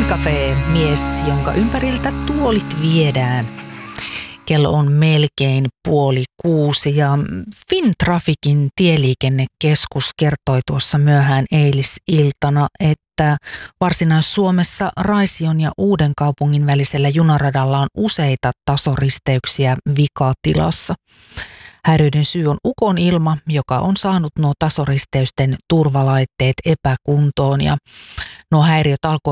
Cafe, mies, jonka ympäriltä tuolit viedään. Kello on melkein 5:30 ja Fintrafficin tieliikennekeskus kertoi tuossa myöhään eilisiltana, että Varsinais-Suomessa Raision ja Uudenkaupungin välisellä junaradalla on useita tasoristeyksiä vikatilassa. Häiriöiden syy on ukonilma, joka on saanut nuo tasoristeysten turvalaitteet epäkuntoon, ja nuo häiriöt alkoivat